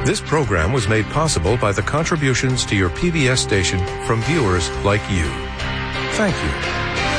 This program was made possible by the contributions to your PBS station from viewers like you. Thank you.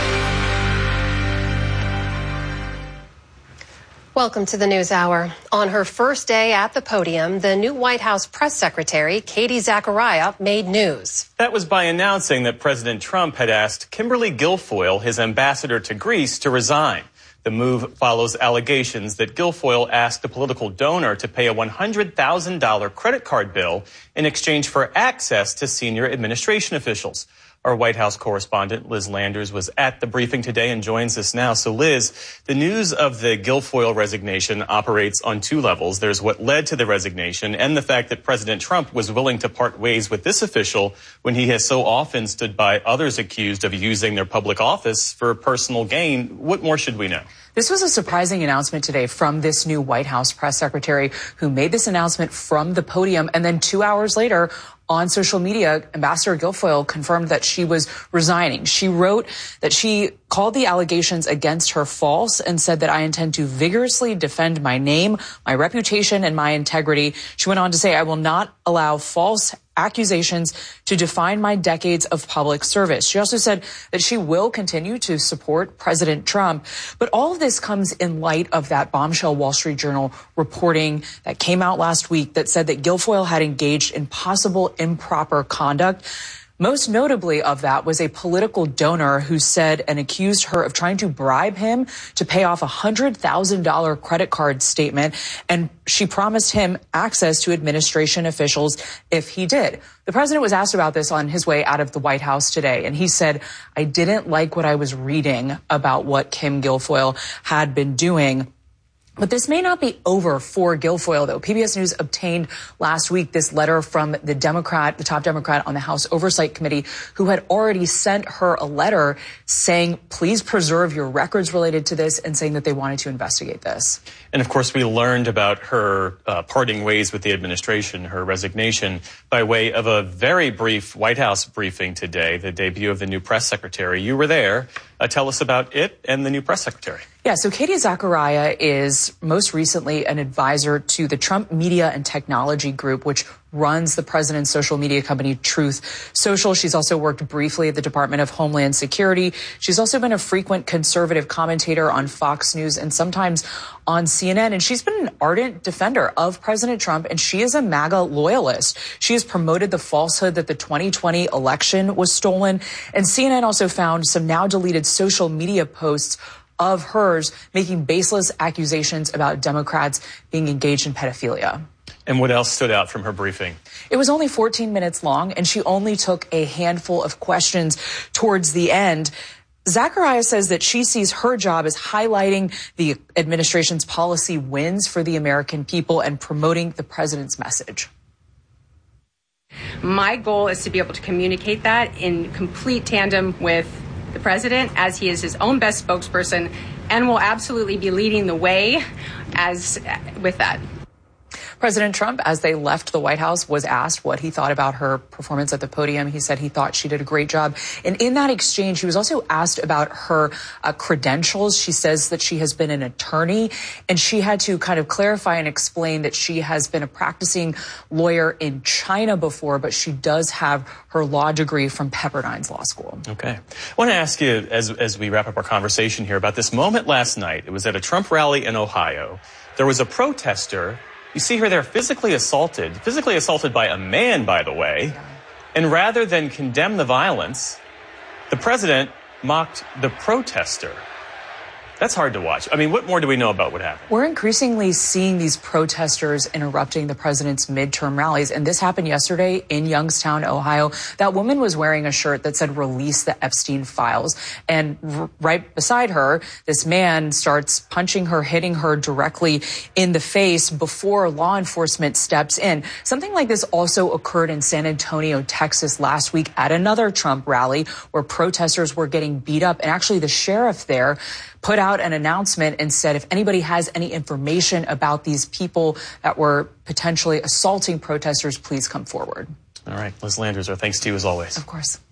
Welcome to the News Hour. On her first day at the podium, the new White House press secretary, Katie Zachariah, made news. That was by announcing that President Trump had asked Kimberly Guilfoyle, his ambassador to Greece, to resign. The move follows allegations that Guilfoyle asked a political donor to pay a $100,000 credit card bill in exchange for access to senior administration officials. Our White House correspondent, Liz Landers, was at the briefing today and joins us now. So, Liz, the news of the Guilfoyle resignation operates on two levels. There's what led to the resignation and the fact that President Trump was willing to part ways with this official when he has so often stood by others accused of using their public office for personal gain. What more should we know? This was a surprising announcement today from this new White House press secretary who made this announcement from the podium. And then 2 hours later, on social media, Ambassador Guilfoyle confirmed that she was resigning. She wrote that she called the allegations against her false and said that I intend to vigorously defend my name, my reputation, and my integrity. She went on to say, I will not allow false accusations to define my decades of public service. She also said that she will continue to support President Trump. But all of this comes in light of that bombshell Wall Street Journal reporting that came out last week that said that Guilfoyle had engaged in possible improper conduct. Most notably of that was a political donor who said and accused her of trying to bribe him to pay off a $100,000 credit card statement, and she promised him access to administration officials if he did. The president was asked about this on his way out of the White House today, and he said, I didn't like what I was reading about what Kim Guilfoyle had been doing. But this may not be over for Guilfoyle, though. PBS News obtained last week this letter from the top Democrat on the House Oversight Committee, who had already sent her a letter saying, please preserve your records related to this, and saying that they wanted to investigate this. And of course, we learned about her parting ways with the administration, her resignation, by way of a very brief White House briefing today, the debut of the new press secretary. You were there. Tell us about it and the new press secretary. Yeah, so Katie Zachariah is most recently an advisor to the Trump Media and Technology Group, which runs the president's social media company Truth Social. She's also worked briefly at the Department of Homeland Security. She's also been a frequent conservative commentator on Fox News and sometimes on CNN. And she's been an ardent defender of President Trump, and she is a MAGA loyalist. She has promoted the falsehood that the 2020 election was stolen. And CNN also found some now deleted social media posts of hers making baseless accusations about Democrats being engaged in pedophilia. And what else stood out from her briefing? It was only 14 minutes long, and she only took a handful of questions towards the end. Zachariah says that she sees her job as highlighting the administration's policy wins for the American people and promoting the president's message. My goal is to be able to communicate that in complete tandem with the president, as he is his own best spokesperson, and will absolutely be leading the way with that. President Trump, as they left the White House, was asked what he thought about her performance at the podium. He said he thought she did a great job. And in that exchange, he was also asked about her credentials. She says that she has been an attorney, and she had to kind of clarify and explain that she has been a practicing lawyer in China before, but she does have her law degree from Pepperdine's Law School. Okay. I want to ask you, as we wrap up our conversation here, about this moment last night. It was at a Trump rally in Ohio. There was a protester. You see her there physically assaulted by a man, by the way. And rather than condemn the violence, the president mocked the protester. That's hard to watch. I mean, what more do we know about what happened? We're increasingly seeing these protesters interrupting the president's midterm rallies. And this happened yesterday in Youngstown, Ohio. That woman was wearing a shirt that said, release the Epstein files. And right beside her, this man starts punching her, hitting her directly in the face before law enforcement steps in. Something like this also occurred in San Antonio, Texas last week at another Trump rally where protesters were getting beat up. And actually the sheriff there put out an announcement and said, if anybody has any information about these people that were potentially assaulting protesters, please come forward. All right. Liz Landers, our thanks to you as always. Of course.